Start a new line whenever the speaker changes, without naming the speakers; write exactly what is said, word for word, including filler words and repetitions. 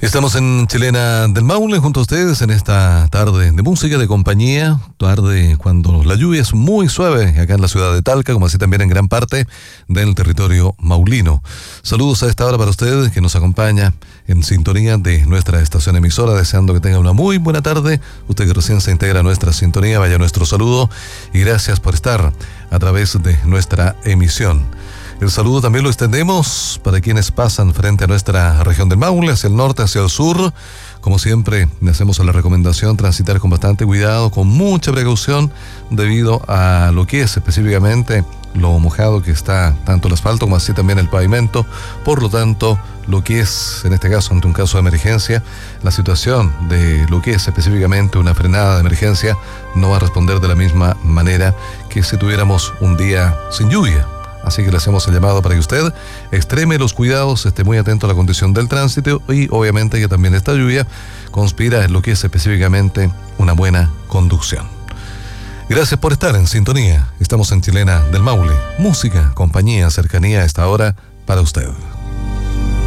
Estamos en Chilena del Maule junto a ustedes en esta tarde de música, de compañía, tarde cuando la lluvia es muy suave acá en la ciudad de Talca, como así también en gran parte del territorio maulino. Saludos a esta hora para usted que nos acompaña en sintonía de nuestra estación emisora, deseando que tenga una muy buena tarde. Usted que recién se integra a nuestra sintonía, vaya nuestro saludo y gracias por estar a través de nuestra emisión. El saludo también lo extendemos para quienes pasan frente a nuestra región del Maule, hacia el norte, hacia el sur. Como siempre, le hacemos la recomendación transitar con bastante cuidado, con mucha precaución, debido a lo que es específicamente lo mojado que está tanto el asfalto como así también el pavimento. Por lo tanto, lo que es, en este caso, ante un caso de emergencia, la situación de lo que es específicamente una frenada de emergencia no va a responder de la misma manera que si tuviéramos un día sin lluvia. Así que le hacemos el llamado para que usted extreme los cuidados, esté muy atento a la condición del tránsito y obviamente que también esta lluvia conspira en lo que es específicamente una buena conducción. Gracias por estar en sintonía. Estamos en Chilena del Maule. Música, compañía, cercanía a esta hora para usted.